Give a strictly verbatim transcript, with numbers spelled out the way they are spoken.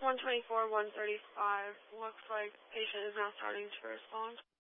one twenty-four, one thirty-five. Looks like patient is now starting to respond.